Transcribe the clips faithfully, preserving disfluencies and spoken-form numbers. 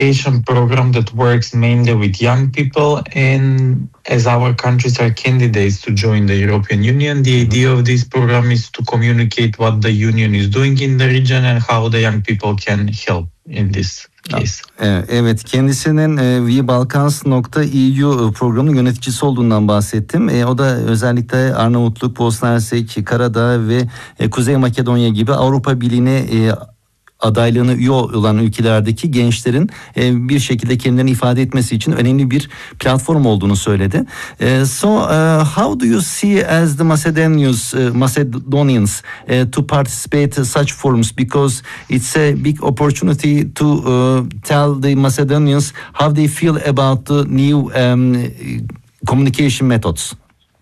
Asian program that works mainly with young people, and as our countries are candidates to join the European Union, the idea of this program is to communicate what the Union is doing in the region and how the young people can help in this case. Evet, kendisinin we balkans nokta e u programının yöneticisi olduğundan bahsettim. E, o da özellikle Arnavutluk, Bosna Hersek, Karadağ ve e, Kuzey Makedonya gibi Avrupa Birliği'ne e, adaylığına üye olan ülkelerdeki gençlerin e, bir şekilde kendilerini ifade etmesi için önemli bir platform olduğunu söyledi. E, so uh, how do you see as the Macedonians, uh, Macedonians uh, to participate such forums, because it's a big opportunity to uh, tell the Macedonians how they feel about the new um, communication methods?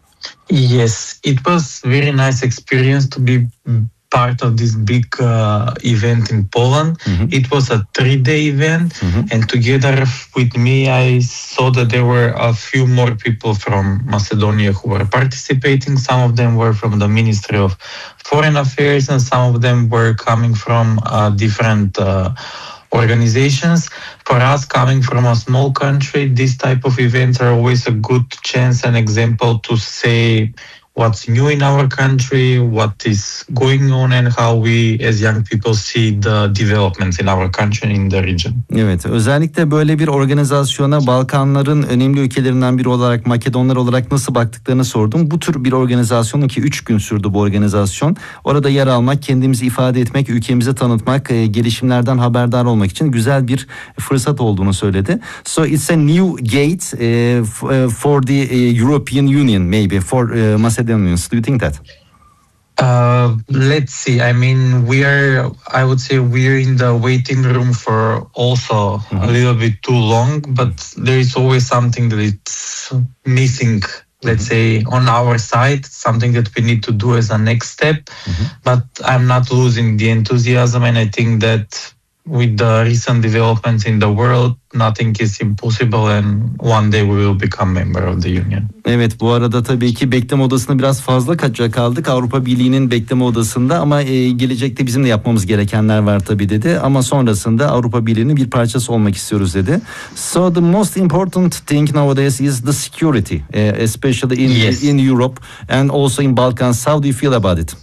Yes, it was very nice experience to be part of this big uh, event in Poland. Mm-hmm. It was a three-day event, mm-hmm. and together with me, I saw that there were a few more people from Macedonia who were participating. Some of them were from the Ministry of Foreign Affairs, and some of them were coming from uh, different uh, organizations. For us, coming from a small country, this type of events are always a good chance and example to say what's new in our country, what is going on, and how we as young people see the developments in our country, in the region. Evet, özellikle böyle bir organizasyona Balkanların önemli ülkelerinden biri olarak, Makedonlar olarak nasıl baktıklarını sordum. Bu tür bir organizasyonun ki üç gün sürdü bu organizasyon. Orada yer almak, kendimizi ifade etmek, ülkemizi tanıtmak, e, gelişimlerden haberdar olmak için güzel bir fırsat olduğunu söyledi. So it's a new gate uh, f- for the uh, European Union, maybe for uh, Macedonia. Do you think that? Uh, let's see. I mean, we are, I would say we're in the waiting room for also mm-hmm. a little bit too long, but there is always something that it's missing, let's mm-hmm. say, on our side, something that we need to do as a next step. Mm-hmm. But I'm not losing the enthusiasm, and I think that with the recent developments in the world, nothing is impossible, and one day we will become member of the union. Evet, bu arada tabii ki bekleme odasında biraz fazla kaçacak kaldık. Avrupa Birliği'nin bekleme odasında, ama e, gelecekte bizim de yapmamız gerekenler var tabii dedi. Ama sonrasında Avrupa Birliği'nin bir parçası olmak istiyoruz dedi. So the most important thing nowadays is the security, uh, especially in yes. in Europe and also in Balkans. How do you feel about it?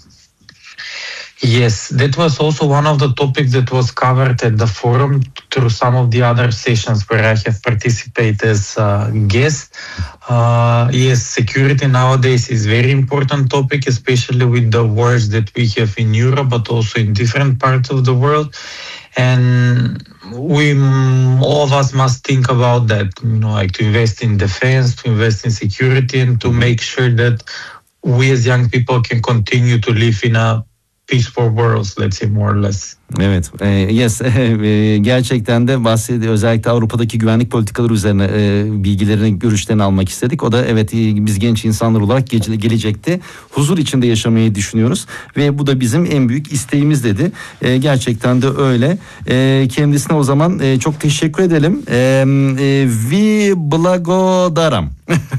Yes, that was also one of the topics that was covered at the forum through some of the other sessions where I have participated as a guest. Uh, yes, security nowadays is very important topic, especially with the wars that we have in Europe, but also in different parts of the world. And we, all of us must think about that, you know, like to invest in defense, to invest in security, and to make sure that we as young people can continue to live in a peaceful worlds, let's say, more or less. Evet, e, yes, e, gerçekten de bahsediyor. Özellikle Avrupa'daki güvenlik politikaları üzerine e, bilgilerini, görüşlerini almak istedik. O da evet, e, biz genç insanlar olarak ge- gelecekte huzur içinde yaşamayı düşünüyoruz ve bu da bizim en büyük isteğimiz dedi. E, gerçekten de öyle. E, kendisine o zaman e, çok teşekkür edelim. E, e, Vi blagodaram.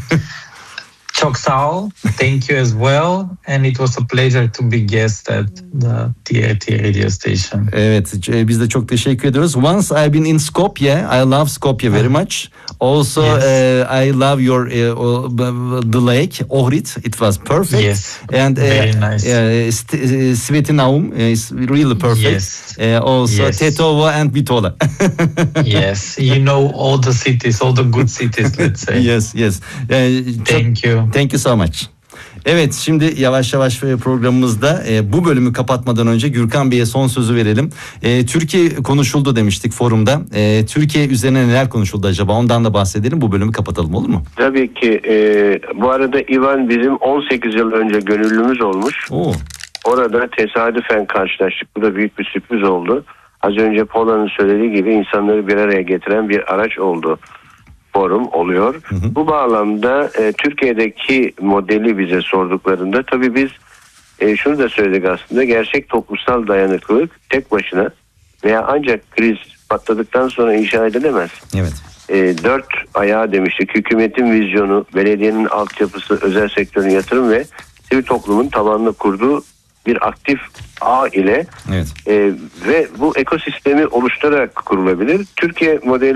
Çok sağ ol. Thank you as well. And it was a pleasure to be guest at the T R T radio station. Evet, biz de çok teşekkür ediyoruz. Once I've been in Skopje. I love Skopje very much. Also, yes. uh, I love your uh, the lake, Ohrid. It was perfect. Yes, and uh, very nice. Uh, St- Sveti Naum is really perfect. Yes. Uh, also, yes. Tetovo and Bitola. Yes, you know all the cities, all the good cities, let's say. Yes, yes. Uh, Thank you. Thank you so much. Evet, şimdi yavaş yavaş programımızda e, bu bölümü kapatmadan önce Gürkan Bey'e son sözü verelim. E, Türkiye konuşuldu demiştik forumda. E, Türkiye üzerine neler konuşuldu acaba? Ondan da bahsedelim. Bu bölümü kapatalım, olur mu? Tabii ki. E, bu arada İvan bizim on sekiz yıl önce gönüllümüz olmuş. Oo. Orada tesadüfen karşılaştık. Bu da büyük bir sürpriz oldu. Az önce Pola'nın söylediği gibi insanları bir araya getiren bir araç oldu. Forum oluyor. Hı hı. Bu bağlamda e, Türkiye'deki modeli bize sorduklarında tabii biz e, şunu da söyledik aslında, gerçek toplumsal dayanıklılık tek başına veya ancak kriz patladıktan sonra inşa edilemez. Evet. E, dört ayağı demiştik. Hükümetin vizyonu, belediyenin altyapısı, özel sektörün yatırım ve sivil toplumun tabanını kurduğu bir aktif ağ ile evet. e, ve bu ekosistemi oluşturarak kurulabilir. Türkiye modeli